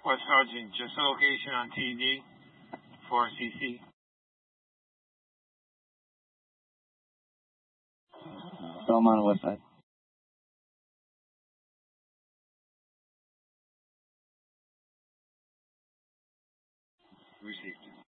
West Sergeant, just a location on TD for CC. So I'm on the west side. Received.